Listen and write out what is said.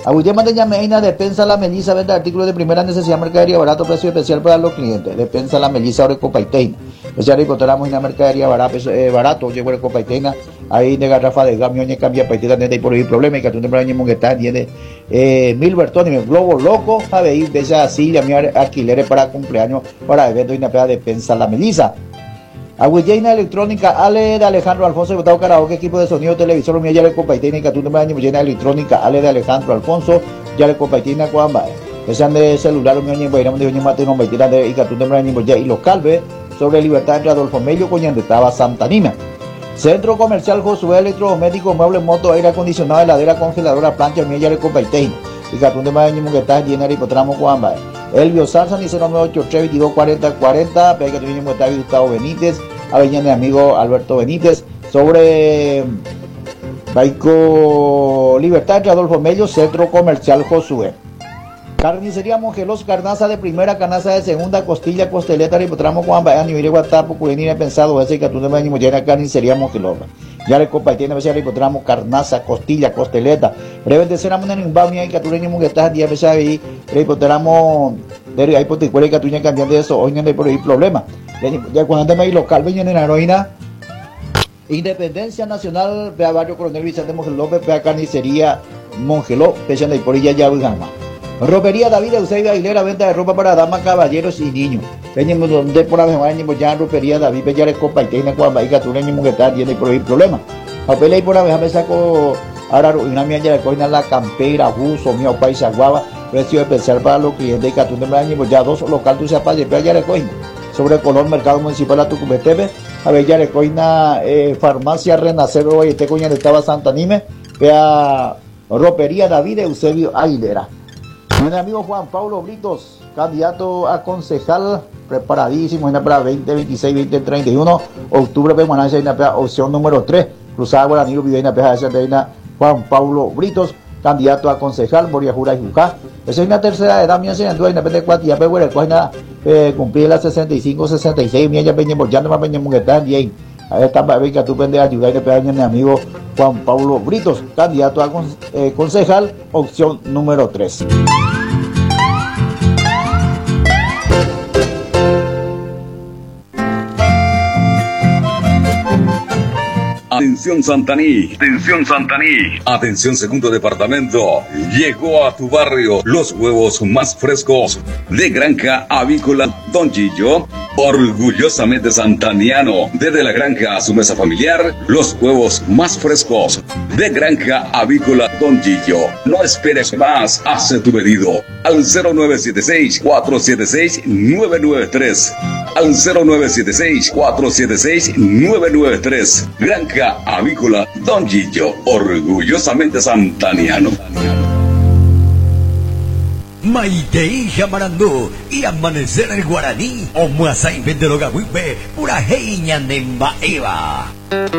Aguillema de Llameina, Despensa La Melisa, vende artículos de primera necesidad, mercadería barato, precio especial para los clientes. Despensa La Melisa, ahora Copaiteina. Ya encontramos una mercadería barato, llegó el Copaiteina, ahí de garrafa de gamio, cambia paitita, y por ahí problema, y que tú te pones que está, tiene Milbertón, y Globo Loco, a ver, veces así, llamar alquileres para cumpleaños, para eventos y una peda Despensa La Melisa. Aguilleina Electrónica, Ale de Alejandro Alfonso, Botado Karaoke, equipo de sonido, televisor, mía, ya le Copaiteina, y que tú te pones Llena Electrónica, Ale de Alejandro Alfonso, ya le Copaiteina, Cuamba. Ese de celular, mi oñe, iremos de oñe mate, no me tiran de Icatún de y los Calves, sobre Libertad entre Adolfo Mello, Coñandetaba, Santa Nina. Centro Comercial Josué, electrodoméstico, muebles, moto, aire acondicionado, heladera, congeladora, plancha, milla, de Copaitein. Icatún de Mañimo, que está llena de hipotramo, Cuamba. Elvio Salsa, ni 0983 22 40 40, pega que vinimos está Gustavo Benítez, aveña de amigo Alberto Benítez, sobre Baico Libertad entre Adolfo Mello, Centro Comercial Josué. Carnicería Mongelos, carnaza de primera, carnaza de segunda, costilla, costeleta, ripotramo, Juan Bayán, y Guatapo, Curenina, pensado, ese que tú no me animo, llena carnicería Mongelos. Ya le copa, tiene a veces ripotramo, carnaza, costilla, costeleta. Breve de cera, en Bamia, y que tú le animo que estás, 10 veces ahí, ripotramo, de ahí poticuela, y que tú ya cambian de eso, hoy no hay por ahí problema. Ya cuando ande ahí local, ven en heroína. Independencia Nacional, vea Barrio Coronel Vicente Mongeló López, vea Carnicería Mongeló, pecha de por ella ya Ujama. Ropería David Eusebio Aguilera, venta de ropa para damas, caballeros y niños. Venimos donde por la vez ya ropería David, ya le copa y tiene cuamba y catureño muguetar, tiene por ahí problema. A pelea y por la vez me saco ahora una mía ya le coina la campera, buzo, mío, paisa, guava, precio especial para los clientes y catureño, ya dos local tú se apague, ya le coina. Sobre el color mercado municipal a Tucumetebe, a ver ya le coina farmacia Renacer, hoy este coña estaba Santa Nime, vea ropería David Eusebio Aguilera. Mi amigo Juan Pablo Britos, candidato a concejal, preparadísimo, para 2026, 2031, octubre, permanencia, opción número 3, Cruzada Guaraní, Viveina, Juan Pablo Britos, candidato a concejal, Boriajura y Jucá. Esa es una tercera edad, mía, se andó, depende de cuánto, ya cumplir las 65, 66, mía, ya peñemos, ya no más peñemos que están, y ahí está, venga, tú pendes a ayudar y le pegas a mi amigo Juan Pablo Britos, candidato a concejal, opción número 3. Atención Santaní, atención Santaní, atención segundo departamento, llegó a tu barrio los huevos más frescos de Granja Avícola Don Gillo, orgullosamente santaniano, desde la granja a su mesa familiar, los huevos más frescos de Granja Avícola Don Gillo. No esperes más, hace tu pedido al 0976-476-993. Al 0976-476-993. Granja Avícola Don Gillo, orgullosamente santaniano. Maitei Jamarandú y amanecer el guaraní o muasai vende lo gawipe pura heiña nemba eva.